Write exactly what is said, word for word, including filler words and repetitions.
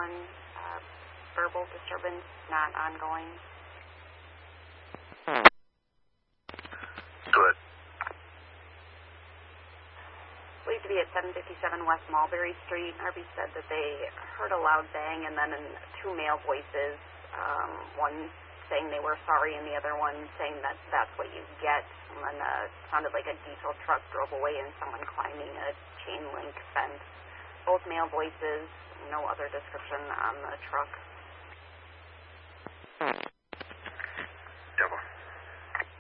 one. Uh, verbal disturbance, not ongoing. Good. Believed to be at seven fifty-seven West Mulberry Street. R B said that they heard a loud bang and then in two male voices, um, one saying they were sorry and the other one saying that that's what you get. And then uh, it sounded like a diesel truck drove away and someone climbing a chain link fence. Both male voices, no other description on the truck.